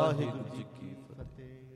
ਵਾਹਿਗੁਰੂ ਜੀ ਕੀ ਫਤਿਹ।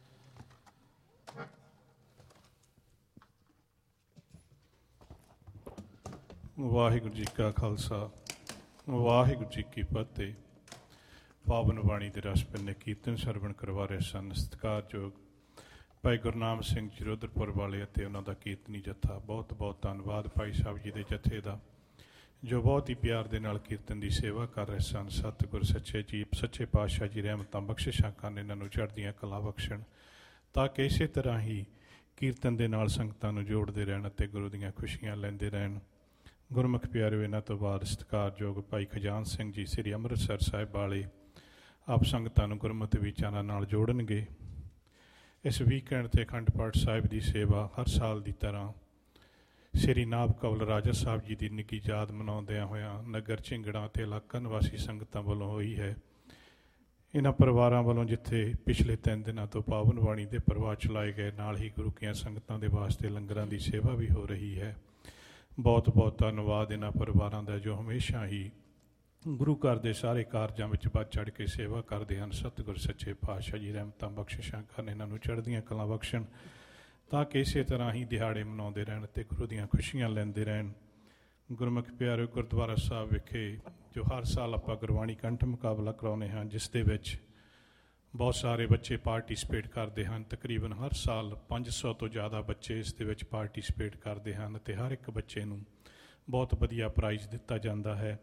ਵਾਹਿਗੁਰੂ ਜੀ ਕਾ ਖਾਲਸਾ, ਵਾਹਿਗੁਰੂ ਜੀ ਕੀ ਫਤਿਹ। ਪਾਵਨ ਬਾਣੀ ਦੇ ਰਸ ਪਿੰਨੇ ਕੀਰਤਨ ਸਰਵਣ ਕਰਵਾ ਰਹੇ ਸਨ ਸਤਿਕਾਰਯੋਗ ਭਾਈ ਗੁਰਨਾਮ ਸਿੰਘ ਜੀ ਰੁਦਰਪੁਰ ਵਾਲੇ ਅਤੇ ਉਹਨਾਂ ਦਾ ਕੀਰਤਨੀ ਜੱਥਾ। ਬਹੁਤ ਬਹੁਤ ਧੰਨਵਾਦ ਭਾਈ ਸਾਹਿਬ ਜੀ ਦੇ ਜੱਥੇ ਦਾ, ਜੋ ਬਹੁਤ ਹੀ ਪਿਆਰ ਦੇ ਨਾਲ ਕੀਰਤਨ ਦੀ ਸੇਵਾ ਕਰ ਰਹੇ ਸਨ। ਸਤਿਗੁਰ ਸੱਚੇ ਪਾਤਸ਼ਾਹ ਜੀ ਰਹਿਮਤਾਂ ਬਖਸ਼ਿਸ਼ਾਂ ਕਰਨ, ਇਹਨਾਂ ਨੂੰ ਚੜ੍ਹਦੀਆਂ ਕਲਾ ਬਖਸ਼ਣ, ਤਾਂ ਕਿ ਇਸੇ ਤਰ੍ਹਾਂ ਹੀ ਕੀਰਤਨ ਦੇ ਨਾਲ ਸੰਗਤਾਂ ਨੂੰ ਜੋੜਦੇ ਰਹਿਣ ਅਤੇ ਗੁਰੂ ਦੀਆਂ ਖੁਸ਼ੀਆਂ ਲੈਂਦੇ ਰਹਿਣ। ਗੁਰਮੁਖ ਪਿਆਰਿਓ, ਇਹਨਾਂ ਤੋਂ ਬਾਅਦ ਸਤਿਕਾਰਯੋਗ ਭਾਈ ਖਜਾਨ ਸਿੰਘ ਜੀ ਸ੍ਰੀ ਅੰਮ੍ਰਿਤਸਰ ਸਾਹਿਬ ਵਾਲੇ ਆਪ ਸੰਗਤਾਂ ਨੂੰ ਗੁਰਮਤਿ ਵਿਚਾਰਾਂ ਨਾਲ ਜੋੜਨਗੇ। ਇਸ ਵੀਕਐਂਡ 'ਤੇ ਅਖੰਡ ਪਾਠ ਸਾਹਿਬ ਦੀ ਸੇਵਾ ਹਰ ਸਾਲ ਦੀ ਤਰ੍ਹਾਂ ਸ੍ਰੀ ਨਾਭ ਕਵਲ ਰਾਜਾ ਸਾਹਿਬ ਜੀ ਦੀ ਨਿੱਘੀ ਯਾਦ ਮਨਾਉਂਦਿਆਂ ਹੋਇਆਂ ਨਗਰ ਝਿੰਗੜਾਂ ਅਤੇ ਇਲਾਕਾ ਨਿਵਾਸੀ ਸੰਗਤਾਂ ਵੱਲੋਂ ਹੋਈ ਹੈ। ਇਹਨਾਂ ਪਰਿਵਾਰਾਂ ਵੱਲੋਂ ਜਿੱਥੇ ਪਿਛਲੇ 3 ਦਿਨਾਂ ਤੋਂ ਪਾਵਨ ਬਾਣੀ ਦੇ ਪ੍ਰਵਾਹ ਚਲਾਏ ਗਏ, ਨਾਲ ਹੀ ਗੁਰੂ ਕੀਆਂ ਸੰਗਤਾਂ ਦੇ ਵਾਸਤੇ ਲੰਗਰਾਂ ਦੀ ਸੇਵਾ ਵੀ ਹੋ ਰਹੀ ਹੈ। ਬਹੁਤ ਬਹੁਤ ਧੰਨਵਾਦ ਇਹਨਾਂ ਪਰਿਵਾਰਾਂ ਦਾ, ਜੋ ਹਮੇਸ਼ਾ ਹੀ ਗੁਰੂ ਘਰ ਦੇ ਸਾਰੇ ਕਾਰਜਾਂ ਵਿੱਚ ਵੱਧ ਚੜ੍ਹ ਕੇ ਸੇਵਾ ਕਰਦੇ ਹਨ। ਸਤਿਗੁਰ ਸੱਚੇ ਪਾਤਸ਼ਾਹ ਜੀ ਰਹਿਮਤਾਂ ਬਖਸ਼ਿਸ਼ਾਂ ਕਰਨ, ਇਹਨਾਂ ਨੂੰ ਚੜ੍ਹਦੀਆਂ ਕਲਾਂ ਬਖਸ਼ਣ, ਤਾਂ ਕਿ ਇਸੇ ਤਰ੍ਹਾਂ ਹੀ ਦਿਹਾੜੇ ਮਨਾਉਂਦੇ ਰਹਿਣ ਅਤੇ ਗੁਰੂ ਦੀਆਂ ਖੁਸ਼ੀਆਂ ਲੈਂਦੇ ਰਹਿਣ। ਗੁਰਮੁਖ ਪਿਆਰਿਓ, ਗੁਰਦੁਆਰਾ ਸਾਹਿਬ ਵਿਖੇ ਜੋ ਹਰ ਸਾਲ ਆਪਾਂ ਗੁਰਬਾਣੀ ਕੰਠ ਮੁਕਾਬਲਾ ਕਰਾਉਂਦੇ ਹਾਂ, ਜਿਸ ਦੇ ਵਿੱਚ ਬਹੁਤ ਸਾਰੇ ਬੱਚੇ ਪਾਰਟੀਸਪੇਟ ਕਰਦੇ ਹਨ। ਤਕਰੀਬਨ ਹਰ ਸਾਲ 500 ਤੋਂ ਜ਼ਿਆਦਾ ਬੱਚੇ ਇਸ ਦੇ ਵਿੱਚ ਪਾਰਟੀਸਪੇਟ ਕਰਦੇ ਹਨ ਅਤੇ ਹਰ ਇੱਕ ਬੱਚੇ ਨੂੰ ਬਹੁਤ ਵਧੀਆ ਪ੍ਰਾਈਜ਼ ਦਿੱਤਾ ਜਾਂਦਾ ਹੈ।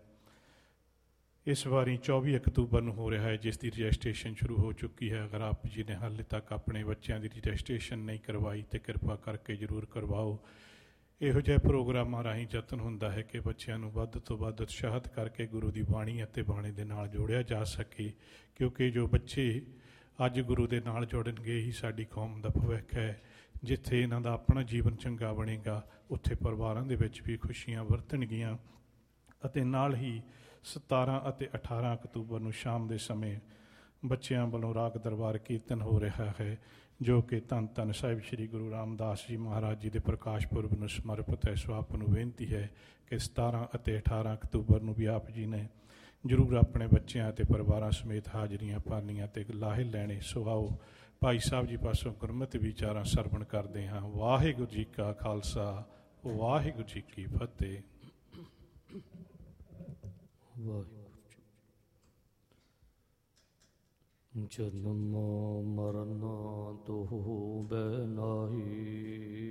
ਇਸ ਵਾਰੀ 24 ਅਕਤੂਬਰ ਨੂੰ ਹੋ ਰਿਹਾ ਹੈ, ਜਿਸ ਦੀ ਰਜਿਸਟ੍ਰੇਸ਼ਨ ਸ਼ੁਰੂ ਹੋ ਚੁੱਕੀ ਹੈ। ਅਗਰ ਆਪ ਜੀ ਨੇ ਹਾਲੇ ਤੱਕ ਆਪਣੇ ਬੱਚਿਆਂ ਦੀ ਰਜਿਸਟ੍ਰੇਸ਼ਨ ਨਹੀਂ ਕਰਵਾਈ ਤਾਂ ਕਿਰਪਾ ਕਰਕੇ ਜ਼ਰੂਰ ਕਰਵਾਓ। ਇਹੋ ਜਿਹੇ ਪ੍ਰੋਗਰਾਮਾਂ ਰਾਹੀਂ ਯਤਨ ਹੁੰਦਾ ਹੈ ਕਿ ਬੱਚਿਆਂ ਨੂੰ ਵੱਧ ਤੋਂ ਵੱਧ ਉਤਸ਼ਾਹਿਤ ਕਰਕੇ ਗੁਰੂ ਦੀ ਬਾਣੀ ਅਤੇ ਬਾਣੀ ਦੇ ਨਾਲ ਜੋੜਿਆ ਜਾ ਸਕੇ, ਕਿਉਂਕਿ ਜੋ ਬੱਚੇ ਅੱਜ ਗੁਰੂ ਦੇ ਨਾਲ ਜੁੜਨਗੇ ਹੀ ਸਾਡੀ ਕੌਮ ਦਾ ਭਵਿੱਖ ਹੈ। ਜਿੱਥੇ ਇਹਨਾਂ ਦਾ ਆਪਣਾ ਜੀਵਨ ਚੰਗਾ ਬਣੇਗਾ, ਉੱਥੇ ਪਰਿਵਾਰਾਂ ਦੇ ਵਿੱਚ ਵੀ ਖੁਸ਼ੀਆਂ ਵਰਤਣਗੀਆਂ। ਅਤੇ ਨਾਲ ਹੀ 17 ਅਤੇ 18 ਅਕਤੂਬਰ ਨੂੰ ਸ਼ਾਮ ਦੇ ਸਮੇਂ ਬੱਚਿਆਂ ਵੱਲੋਂ ਰਾਗ ਦਰਬਾਰ ਕੀਰਤਨ ਹੋ ਰਿਹਾ ਹੈ, ਜੋ ਕਿ ਧੰਨ ਧੰਨ ਸਾਹਿਬ ਸ੍ਰੀ ਗੁਰੂ ਰਾਮਦਾਸ ਜੀ ਮਹਾਰਾਜ ਜੀ ਦੇ ਪ੍ਰਕਾਸ਼ ਪੁਰਬ ਨੂੰ ਸਮਰਪਿਤ ਹੈ। ਸੋ ਆਪ ਨੂੰ ਬੇਨਤੀ ਹੈ ਕਿ 17 ਅਤੇ 18 ਅਕਤੂਬਰ ਨੂੰ ਵੀ ਆਪ ਜੀ ਨੇ ਜ਼ਰੂਰ ਆਪਣੇ ਬੱਚਿਆਂ ਅਤੇ ਪਰਿਵਾਰਾਂ ਸਮੇਤ ਹਾਜ਼ਰੀਆਂ ਭਰਨੀਆਂ ਅਤੇ ਲਾਹੇ ਲੈਣੇ। ਸੋ ਆਓ ਭਾਈ ਸਾਹਿਬ ਜੀ ਪਾਸੋਂ ਗੁਰਮਤਿ ਵਿਚਾਰਾਂ ਸਰਵਣ ਕਰਦੇ ਹਾਂ। ਵਾਹਿਗੁਰੂ ਜੀ ਕਾ ਖਾਲਸਾ, ਵਾਹਿਗੁਰੂ ਜੀ ਕੀ ਫਤਿਹ। ਜਨਮ ਮਰਨ ਤੋ ਬੈ ਨਾਹੀ,